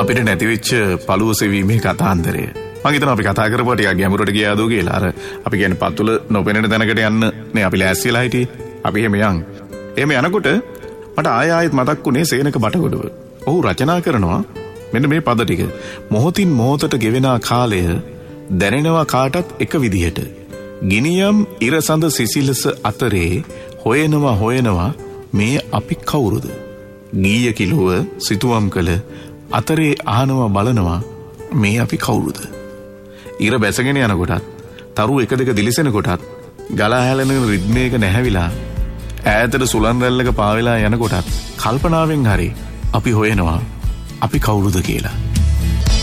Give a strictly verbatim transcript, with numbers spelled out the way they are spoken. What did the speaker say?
අපිට නැතිවෙච්ච පළුව සෙවීමේ කතාන්දරය. මං හිතනවා අපි කතා කරපුවා ටිකක් ගැඹුරට ගියාද කියලා. අර අපි කියන්නේ පතුල නොපෙනෙන තැනකට යන්න නේ අපි ලෑස්තිලා හිටියේ. අපි එහෙම යන්. එහෙම යනකොට මට ආය ආයෙත් මතක් වුණේ සේනක බටකොඩුව. ඔහු රචනා කරනවා මෙන්න මේ පද ටික. මොහොතින් මොහොතට ගෙවෙන කාලය දැනෙනවා කාටත් එක විදිහට. ගිනියම් ඉරසඳ සිසිලස අතරේ හොයනවා හොයනවා මේ අපි කවුරුද? ගීය කිලුව සිතුවම් කළ අතරේ අහනවා බලනවා මේ අපි කවුරුද? ඉර බැසගෙන යනකොටත් තරු එක දෙක දිලිසෙන කොටත් ගලා හැලෙන රිද්මයක නැහැවිලා ඈතට සුලන් රැල්ලක පාවෙලා යනකොටත් කල්පනාවෙන් හරි අපි හොයනවා අපි කවුරුද කියලා.